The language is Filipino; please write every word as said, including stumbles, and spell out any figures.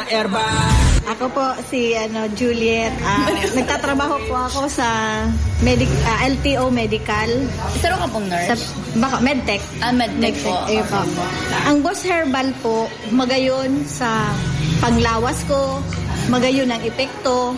Airbag. Ako po si ano Juliet. Ah, nagtatrabaho po ako sa medic ah, L T O Medical. Saro ka pong Sa nurse? baka medtech. Ah, medtech po. Eh, po. Ang Boss Herbal po magayon sa panglawas ko, magayon ang epekto.